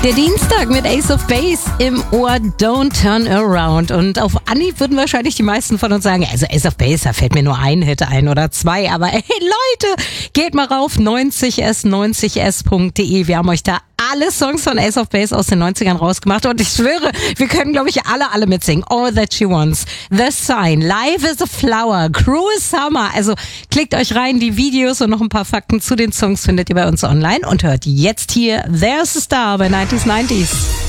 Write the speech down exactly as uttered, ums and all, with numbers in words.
Der Dienstag mit Ace of Base im Ohr, Don't Turn Around. Und auf Anhieb würden wahrscheinlich die meisten von uns sagen, also Ace of Base, da fällt mir nur ein Hit ein oder zwei. Aber hey Leute, geht mal rauf, neunzig s neunzig s punkt de. Wir haben euch da alle Songs von Ace of Base aus den neunzigern rausgemacht. Und ich schwöre, wir können, glaube ich, alle, alle mitsingen. All That She Wants, The Sign, Life is a Flower, Cruel Summer. Also klickt euch rein, die Videos und noch ein paar Fakten zu den Songs findet ihr bei uns online. Und hört jetzt hier There's a Star bei nineties nineties.